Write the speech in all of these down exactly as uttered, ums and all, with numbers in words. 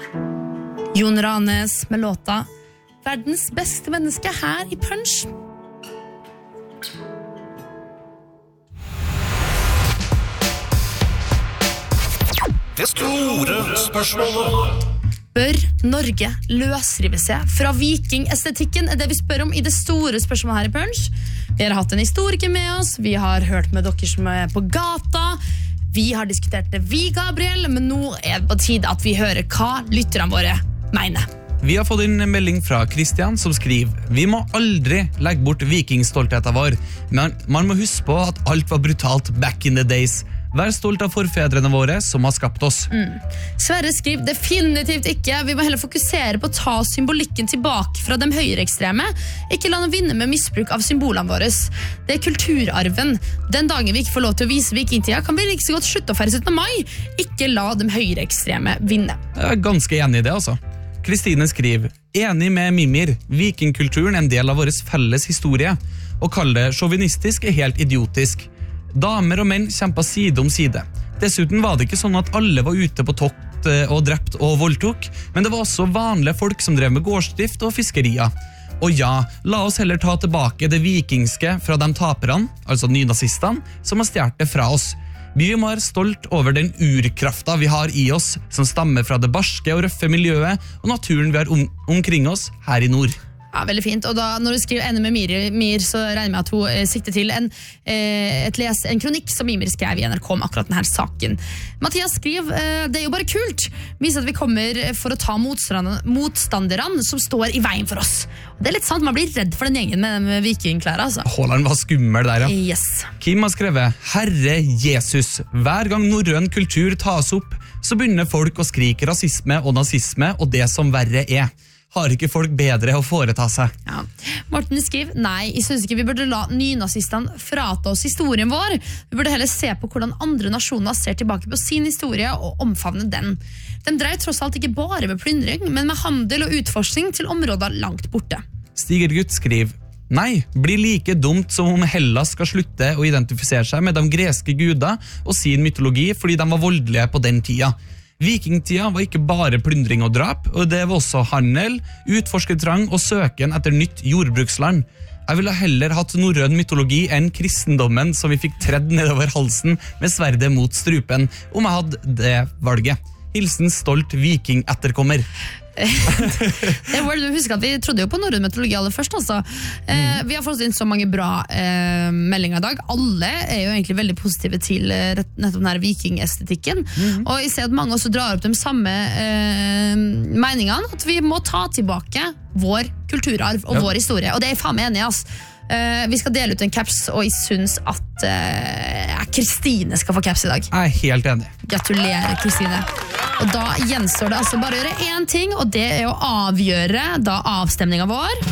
Jon Ranes med låta Verdens beste menneske her i Punch. Det store spørsmålet. Bør Norge løsrive seg fra vikingestetikken? Er det vi spør om i det store spørsmålet her i Punch. Vi har hatt en historiker med oss, vi har hørt med dere som er på gata, vi har diskutert det vi, Gabriel, men nå er det på tide at vi hører hva lytterne våre mener. Vi har fått en melding fra Christian som skriver: Vi må aldri legge bort vikingstoltheten vår, men man må huske på at alt var brutalt back in the days. Vær stolt av forfedrene våre som har skapt oss. Mm. Sverre skriver definitivt ikke. Vi må heller fokusere på å ta symbolikken tilbake fra de høyreekstreme. Ikke la dem vinne med misbruk av symbolene våre. Det er kulturarven. Den dagen vi ikke får lov til å vise vikingtida, kan vi like så godt slutte å feire syttende mai. Ikke la de høyreekstreme vinne. Jeg er ganske enig i det, altså. Kristine skriver: Enig med Mimir. Vikingkulturen er en del av vår felles historie. Å kalle det sjåvinistisk er helt idiotisk. Damer og menn kjempet side om side. Dessuten var det ikke sånn at alle var ute på tokt og drept og voldtok, men det var også vanlige folk som drev med gårdsdrift og fiskerier. Og ja, la oss heller ta tilbake det vikingske fra de taperne, altså nynazistene, som har stjert det fra oss. Vi må være stolt over den urkrafta vi har i oss, som stammer fra det barske og røffe miljøet og naturen vi har om, omkring oss her i nord. Ja, veldig fint. Og da, når du skriver enig med Mir, Mir så regner jeg med at hun eh, sikter til en, eh, et les, en kronikk som Mimir skrev i N R K om akkurat denne saken. Mathias skriver, eh, det er jo bare kult. Viser at vi kommer for å ta motstanderne, motstanderne som står i veien for oss. Og det er litt sant, man blir redd for den gjengen med, med vikingklær, altså. Håland var skummel der, ja. Yes. Kim har skrevet: Herre Jesus, hver gang norrøn kultur tas opp, så begynner folk å skrike rasisme og nazisme og det som verre er. Har ikke folk bedre å foreta seg? Ja. Morten skriver, nei, jeg synes ikke vi burde la nynazistene frata oss historien vår. Vi burde heller se på hvordan andre nasjoner ser tilbake på sin historie og omfavne den. De dreier tross alt ikke bare med plyndring, men med handel og utforskning til områder langt borte. Stigergutt skriver: Nei, blir like dumt som om Hellas skal slutte å identifisere seg med de greske guder og sin mytologi fordi de var voldelige på den tida. Vikingtida var ikke bare plyndring og drap, og det var også handel, utforskertrang og søken etter nytt jordbruksland. Jeg ville heller hatt norrøn mytologi enn kristendommen som vi fikk tredd nedover halsen med sverdet mot strupen, om jeg hadde det valget. Hilsen stolt vikingetterkommer. Det var det, husk at vi trodde jo på norrøn mytologi aller først, altså. eh, Vi har fått inn så mange bra eh, meldinger i dag. Alle er jo egentlig veldig positive til eh, nettopp denne vikingestetikken. Mm. Og jeg ser at mange også drar opp de samme eh, meningene, at vi må ta tilbake vår kulturarv og ja. Vår historie. Og det er jeg faen meg enig i, ass. Uh, vi skal dele ut en caps, og jeg synes at uh, Kristine skal få caps i dag. Jeg er helt enig. Gratulerer, Kristine. Og da gjenstår det altså bare å gjøre én ting, og det er å avgjøre da avstemningen vår.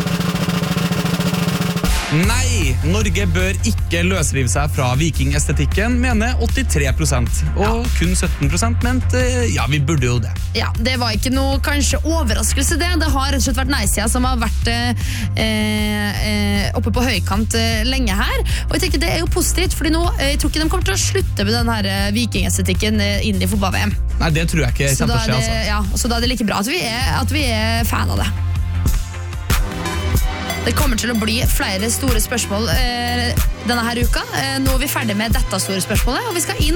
Nei, Norge bør ikke løsrive seg fra vikingestetikken, mener åttitre prosent. Og ja. Kun sytten prosent mente ja, vi burde jo det. Ja, det var ikke noe kanskje overraskelse det. Det har rett og slett vært nei-sida som har vært eh, eh, oppe på høykant eh, lenge her. Og jeg tenker det er jo positivt, fordi nå, eh, jeg tror ikke de kommer til å slutte med den her eh, vikingestetikken eh, inn i fotball-V M. Nei, det tror jeg ikke kommer til å skje, altså. Ja, så da er det like bra at vi er, at vi er fan av det. Det kommer til å bli flere store spørsmål eh, denne her uka. Eh, nå er vi ferdig med dette store spørsmålet, og vi skal inn